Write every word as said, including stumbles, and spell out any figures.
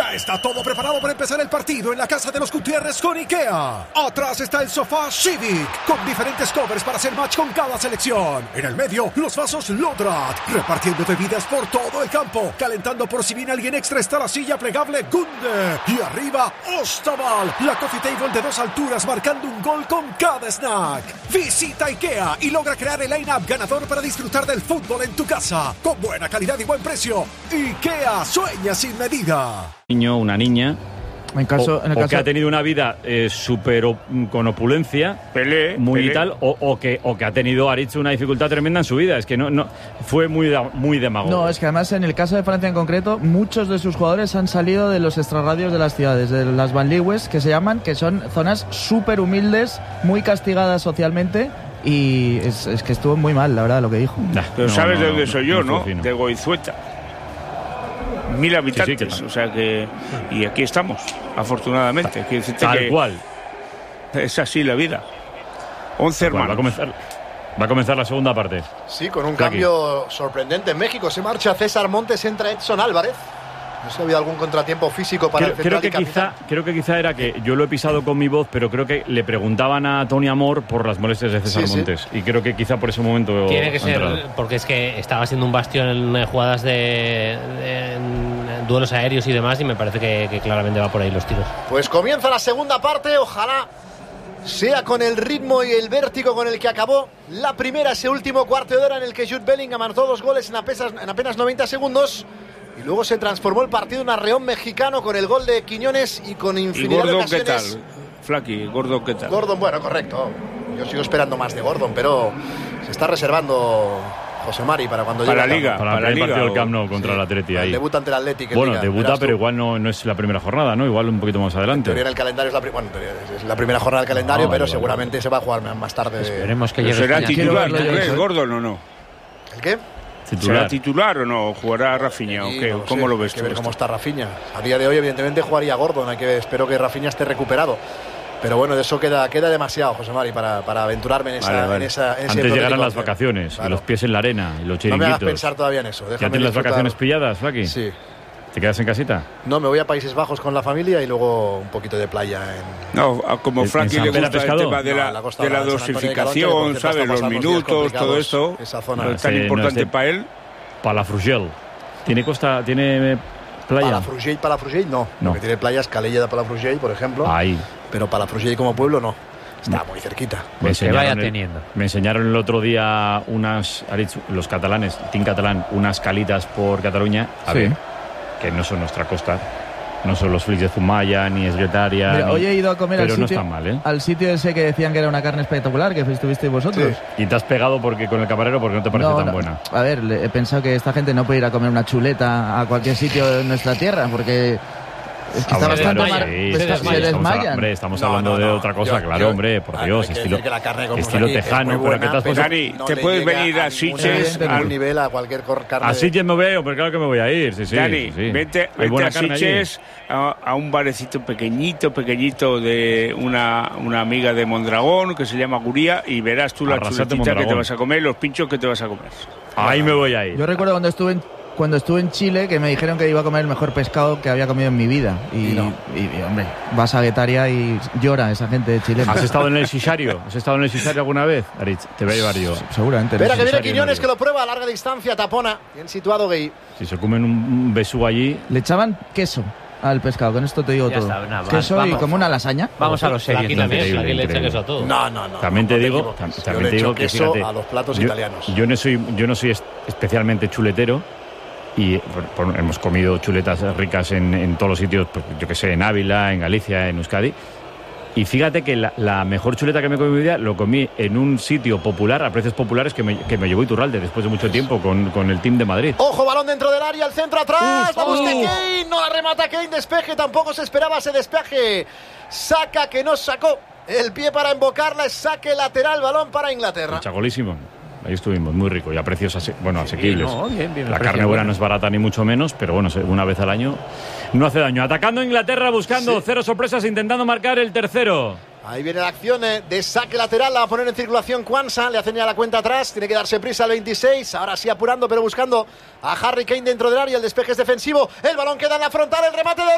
Ya está todo preparado para empezar el partido en la casa de los Gutiérrez con IKEA. Atrás está el sofá Civic, con diferentes covers para hacer match con cada selección. En el medio, los vasos Lodrat, repartiendo bebidas por todo el campo. Calentando por si viene alguien extra está la silla plegable Gunde. Y arriba, Ostaval, la coffee table de dos alturas marcando un gol con cada snack. Visita IKEA y logra crear el line-up ganador para disfrutar del fútbol en tu casa. Con buena calidad y buen precio. IKEA, sueña sin medida. Niño, una niña, en caso, o, en el o caso... que ha tenido una vida eh, súper con opulencia, Pelé, muy Pelé. y tal, o, o, que, o que ha tenido Aritz una dificultad tremenda en su vida. Es que no, no fue muy, muy demagogo. No, es que además en el caso de Francia en concreto, muchos de sus jugadores han salido de los extrarradios de las ciudades, de las banlieues, que se llaman, que son zonas súper humildes, muy castigadas socialmente. Y es, es que estuvo muy mal, la verdad, lo que dijo. Nah, Pero no, sabes no, de dónde no, soy no, yo, no ¿no? fino. De Goizueta. Mil habitantes, Sí, sí, o sea que... Y aquí estamos, afortunadamente. Quiero decirte Tal que cual. es así la vida. Once Tal cual. Va a hermanos. comenzar, va a comenzar la segunda parte. Sí, con un Claqui. cambio sorprendente en México. Se marcha César Montes, entra Edson Álvarez. No sé si ha habido algún contratiempo físico para Creo, el central creo, que y capitán. quizá, creo que quizá era que yo lo he pisado con mi voz, pero creo que le preguntaban a Tony Amor por las molestias de César Sí, sí. Montes. Y creo que quizá por ese momento. Tiene que ha ser, entrado. porque es que estaba siendo un bastión en eh, jugadas de, de en duelos aéreos y demás, y me parece que, que claramente va por ahí los tiros. Pues comienza la segunda parte, ojalá sea con el ritmo y el vértigo con el que acabó la primera, ese último cuarto de hora en el que Jude Bellingham anotó dos goles en apenas, en apenas noventa segundos. Y luego se transformó el partido en un arreón mexicano con el gol de Quiñones y con ¿Y infinidad de Gordon qué ocasiones. tal? Flaky, Gordon qué tal? Gordon, bueno, correcto. Yo sigo esperando más de Gordon, pero se está reservando José Mari para cuando Para llegue la Liga. Para el para primer Liga, partido del o- Camp Nou contra Sí, el Atleti el ahí. debuta ante el Athletic en Bueno, Liga, debuta, verás pero tú. igual no, no es la primera jornada, ¿no? Igual un poquito más En adelante. teoría en el calendario es la, pri- bueno, en teoría es la primera jornada del calendario, Ah, vale, pero vale, seguramente vale. se va a jugar más tarde. Esperemos que Pero llegue ¿será España. titular, Quiero ¿tú verlo crees, yo, ¿eh? Gordon o no? ¿El qué? Titular. ¿Será titular o no? ¿Jugará Rafinha o Sí, qué? no ¿Cómo sé, lo ves hay que tú ver esto? cómo está Rafinha. A día de hoy, evidentemente, jugaría Gordon. Hay que, espero que Rafinha esté recuperado. Pero bueno, de eso queda, queda demasiado, José Mari, para, para aventurarme en esa, Vale, vale. En esa en ese Antes llegarán hipotético las opción. vacaciones, Claro. y los pies en la arena, y los No me hagas chiringuitos. pensar todavía en eso. ¿Ya Déjame tienes las disfrutar. vacaciones pilladas, Flaki? Sí. ¿Te quedas en casita? No, me voy a Países Bajos con la familia y luego un poquito de playa en... No, a- como ¿En- Frankie en le San gusta Pedro el Pescado? tema de No, la, en la Costa de la Brava, San Antonio de Calonche, que, por dosificación, cierto, ¿sabes? está Los pasando días minutos, todo complicados esto. esa zona. No, Es tan ese no importante es de- para él. Palafrugell. ¿Tiene costa, tiene eh, playa? Palafrugell, Palafrugell no. No. Porque tiene playas Calella de Palafrugell, por ejemplo. Ahí. Pero Palafrugell como pueblo no. Está muy cerquita. Me Pues que vaya enseñaron el- teniendo. Me enseñaron el otro día unas, Aritz, los catalanes, Team Catalán, unas calitas por Cataluña. A Sí. ver, que no son nuestra costa. No son los flics de Zumaya, ni Esguetaria. Mira, ni- hoy he ido a comer al pero no sitio, están mal, ¿eh? al sitio ese que decían que era una carne espectacular, que estuvisteis vosotros. Y te has pegado porque con el camarero porque no te parece No, tan no. buena. A ver, le- he pensado que esta gente no puede ir a comer una chuleta a cualquier sitio de nuestra tierra, porque es que Ah, está bueno, bastante claro, mar- sí, se, sí, se sí, estamos, desmayan. hombre, estamos No, hablando no, de no. otra cosa, Yo- claro, yo- hombre, por hay Dios. que Estilo, decir que la carne que comemos estilo aquí es tejano, muy pero buena, ¿qué te has pero puesto? Dani, no te le puedes llega venir a ningún- Sitges, ningún al- nivel a cualquier cor- carne. A de- Sitges me voy a ir, pero claro que me voy a ir. Sí, sí, Dani, sí. vete, Hay vete buena a carne allí. Sitges, a, a un barecito pequeñito, pequeñito de una, una amiga de Mondragón que se llama Guría y verás tú la Arrasate, chuletita que te Mondragón. vas a comer, los pinchos que te vas a comer. Ahí me voy a ir. Yo recuerdo cuando estuve en, cuando estuve en Chile que me dijeron que iba a comer el mejor pescado que había comido en mi vida. Y, Y no. y, y, hombre, vas a Guetaria y llora esa gente chilena. ¿Has estado en el Sisario? ¿Has estado en el Sisario alguna vez, Aritz? Te voy a llevar yo. Seguramente. Espera que viene Necesario, Quiñones no que digo. lo prueba a larga distancia, tapona. Bien situado Gay. Si se comen un, un besú allí, Le echaban queso al pescado, con esto te digo Ya todo. está, nada, queso y vamos. como una lasaña. Vamos a los serios. Aquí Aquí también, también, aquí le increíble. echa queso a todo. No, no, no. también no, te no digo, equivoques. tam- Yo también le te echo digo que queso fíjate, a los platos yo, italianos. Yo no soy, yo no soy es- especialmente chuletero. Y por- por- hemos comido chuletas ricas en, en todos los sitios, pues, yo que sé, en Ávila, en Galicia, en Euskadi. Y fíjate que la, la mejor chuleta que me he comido en mi vida lo comí en un sitio popular, a precios populares, que me, que me llevó Iturralde después de mucho tiempo con, con el team de Madrid. Ojo, balón dentro del área, el centro atrás. Uf, La busca uf. Kane. No la remata Kane. Despeje. Tampoco se esperaba ese despeje. Saca que no sacó el pie para invocarla. Es saque lateral. Balón para Inglaterra. Chagolísimo. Ahí estuvimos, muy rico y a precios ase- bueno, asequibles. no, bien, bien, el la precio carne buena bueno. no es barata ni mucho menos, pero bueno, se- una vez al año no hace daño. Atacando Inglaterra, buscando Sí. cero sorpresas, intentando marcar el tercero. Ahí viene la acción eh, de saque lateral. La va a poner en circulación Kwanza. Le hacen ya la cuenta atrás. Tiene que darse prisa al veintiséis. Ahora sí apurando, pero buscando a Harry Kane dentro del área. El despeje es defensivo. El balón queda en la frontal. El remate de